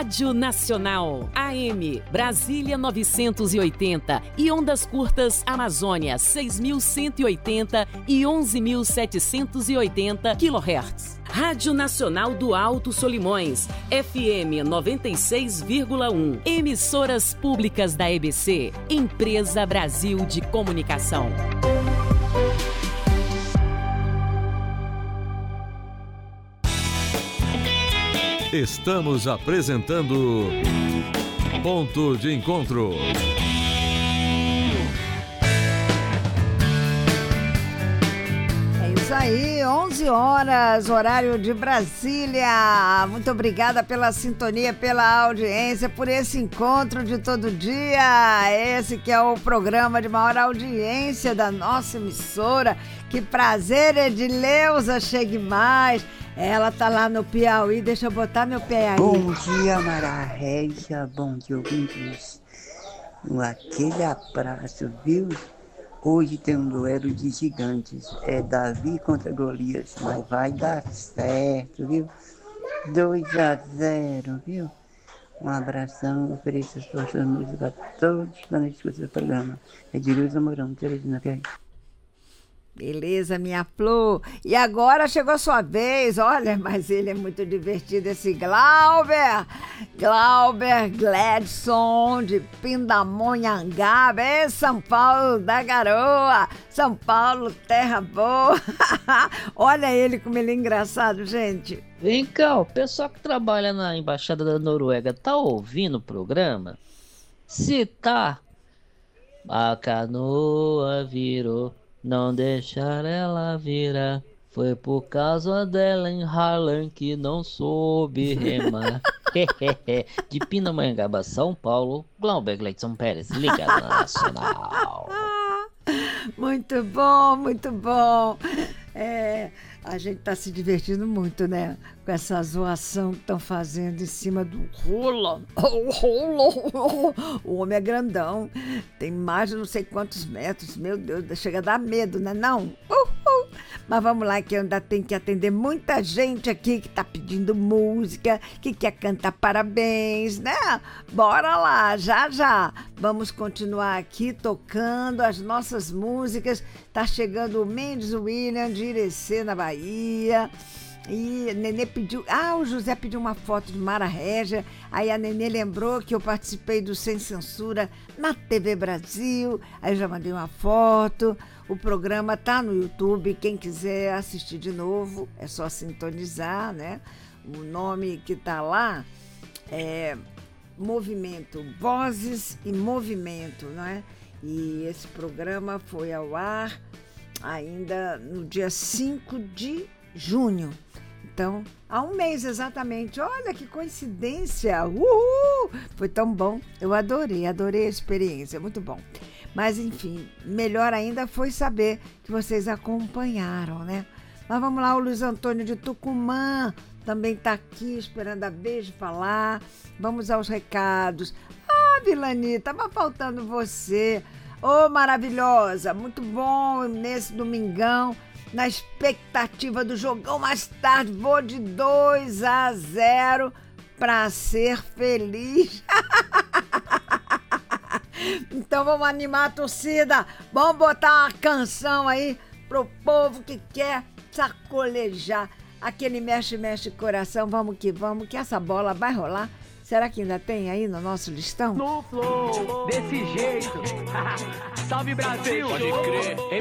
Rádio Nacional, AM, Brasília 980 e ondas curtas Amazônia 6.180 e 11.780 kHz. Rádio Nacional do Alto Solimões, FM 96,1. Emissoras públicas da EBC, Empresa Brasil de Comunicação. Estamos apresentando Ponto de Encontro. É isso aí, 11 horas, horário de Brasília. Muito obrigada pela sintonia, pela audiência, por esse encontro de todo dia. Esse que é o programa de maior audiência da nossa emissora. Que prazer, Edileuza, chegue mais. Ela tá lá no Piauí, deixa eu botar meu pé aí. Bom dia, Mara Régia, bom dia, ouvintes. Aquele abraço, viu? Hoje tem um duelo de gigantes, é Davi contra Golias, mas vai dar certo, viu? 2-0, viu? Um abração, ofereço as suas músicas a todos que estão escutando o programa. É de Luz Amorão, Teresina Piauí. Beleza, minha Flor. E agora chegou a sua vez. Olha, mas ele é muito divertido, esse Glauber Gladson, de Pindamonhangaba. É São Paulo da Garoa. São Paulo, terra boa. Olha ele como ele é engraçado, gente. Vem cá, o pessoal que trabalha na Embaixada da Noruega tá ouvindo o programa? Se tá, a canoa virou. Não deixar ela virar, foi por causa dela em Harlem que não soube remar. De Pindamonhangaba, São Paulo, Glauber Gleidson Pérez, ligado na Nacional. Muito bom, muito bom. A gente tá se divertindo muito, né? Com essa zoação que estão fazendo em cima do Roland. O homem é grandão. Tem mais de não sei quantos metros. Meu Deus, chega a dar medo, né? Não? Mas vamos lá, que eu ainda tenho que atender muita gente aqui que tá pedindo música, que quer cantar parabéns, né? Bora lá, já. Vamos continuar aqui tocando as nossas músicas. Tá chegando o Mendes William de Irecê, na Bahia. E Nenê pediu... o José pediu uma foto de Mara Régia. Aí a Nenê lembrou que eu participei do Sem Censura na TV Brasil. Aí eu já mandei uma foto. O programa tá no YouTube. Quem quiser assistir de novo, é só sintonizar, né? O nome que tá lá é Movimento, Vozes e Movimento, não é? E esse programa foi ao ar ainda no dia 5 de junho. Então, há um mês exatamente. Olha que coincidência! Uhul! Foi tão bom. Eu adorei a experiência. Muito bom. Mas, enfim, melhor ainda foi saber que vocês acompanharam, né? Mas vamos lá, o Luiz Antônio de Tucumã também está aqui esperando a Beijo falar. Vamos aos recados. Vilani, estava faltando você. Maravilhosa! Muito bom nesse domingão. Na expectativa do jogão mais tarde, vou de 2-0 para ser feliz. Então vamos animar a torcida, vamos botar uma canção aí pro povo que quer sacolejar aquele mexe coração. Vamos, que essa bola vai rolar. Será que ainda tem aí no nosso listão? No flow, desse jeito. Salve Brasil! Pode crer.